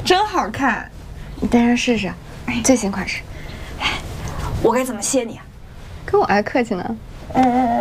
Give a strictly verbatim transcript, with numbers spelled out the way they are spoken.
真好看。 你戴上试试，最新款式。 我该怎么谢你啊？ 跟我还客气呢。 嗯。